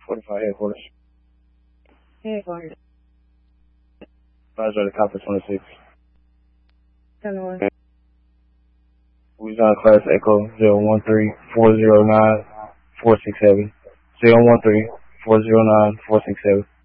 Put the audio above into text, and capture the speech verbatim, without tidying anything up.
forty-five headquarters. Headquarters. Roger, the copper twenty-six. ten one. We're on class Echo zero one three four zero nine four six seven. zero one three four zero nine four six seven.